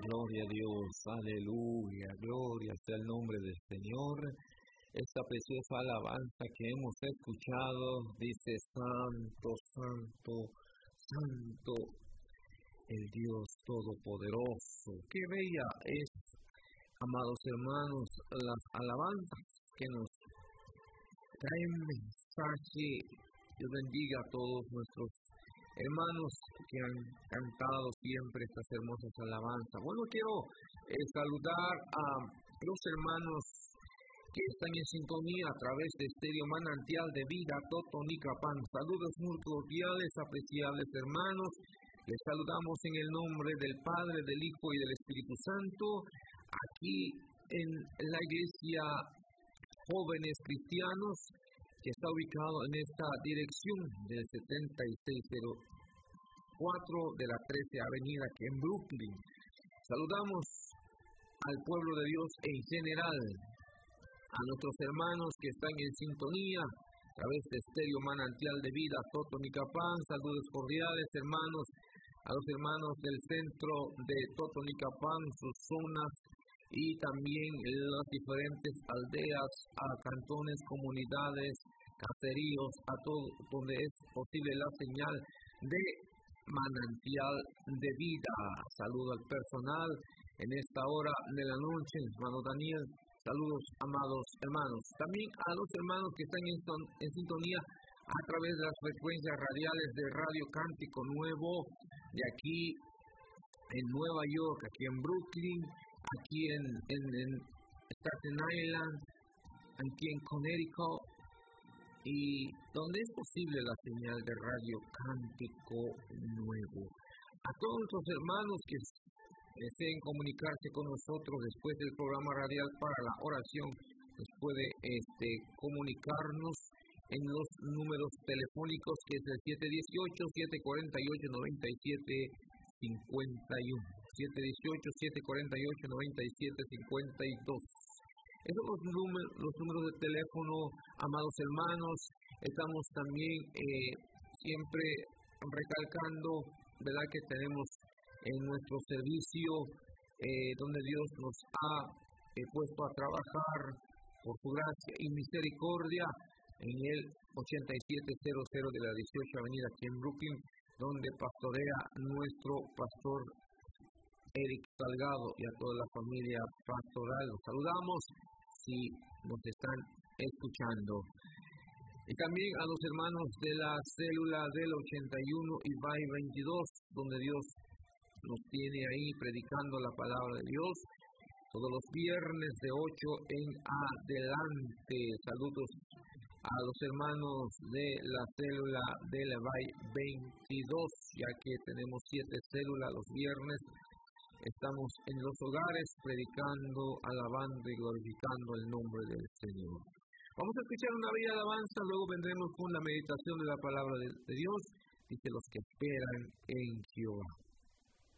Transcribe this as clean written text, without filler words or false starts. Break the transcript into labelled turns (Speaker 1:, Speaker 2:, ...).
Speaker 1: Gloria a Dios, aleluya, gloria sea el nombre del Señor. Esta preciosa alabanza que hemos escuchado dice: Santo, Santo, Santo, el Dios Todopoderoso. Qué bella es, amados hermanos, las alabanzas que nos traen mensaje. Dios bendiga a todos nuestros hermanos que han cantado siempre estas hermosas alabanzas. Bueno, quiero saludar a los hermanos que están en sintonía a través de Estéreo Manantial de Vida, Totonicapán. Saludos muy cordiales, apreciables hermanos. Les saludamos en el nombre del Padre, del Hijo y del Espíritu Santo, aquí en la iglesia Jóvenes Cristianos, que está ubicado en esta dirección del 7604 de la 13 Avenida, aquí en Brooklyn. Saludamos al pueblo de Dios en general, a nuestros hermanos que están en sintonía a través de Estéreo Manantial de Vida, Totonicapán. Saludos cordiales, hermanos, a los hermanos del centro de Totonicapán, sus zonas, y también las diferentes aldeas, a cantones, comunidades, caseríos, a todo donde es posible la señal de Manantial de Vida. Saludo al personal en esta hora de la noche, hermano Daniel. Saludos, amados hermanos. También a los hermanos que están en sintonía a través de las frecuencias radiales de Radio Cántico Nuevo, de aquí en Nueva York, aquí en Brooklyn, aquí en Staten Island, aquí en Connecticut, y donde es posible la señal de Radio Cántico Nuevo. A todos nuestros hermanos que deseen comunicarse con nosotros después del programa radial para la oración, nos puede comunicarnos en los números telefónicos, que es el 718-748-9751, 718-748-9752. Esos son los números de teléfono, amados hermanos. Estamos también siempre recalcando, ¿verdad?, que tenemos en nuestro servicio donde Dios nos ha puesto a trabajar por su gracia y misericordia en el 8700 de la 18 Avenida aquí en Brooklyn, donde pastorea nuestro pastor Eric Salgado, y a toda la familia pastoral. Los saludamos si nos están escuchando. Y también a los hermanos de la célula del 81 y BAI 22, donde Dios nos tiene ahí predicando la palabra de Dios todos los viernes de 8 en adelante. Saludos a los hermanos de la célula de la BAI 22, ya que tenemos 7 células los viernes. Estamos en los hogares predicando, alabando y glorificando el nombre del Señor. Vamos a escuchar una bella alabanza, luego vendremos con la meditación de la palabra de Dios. Dice: los que esperan en Jehová.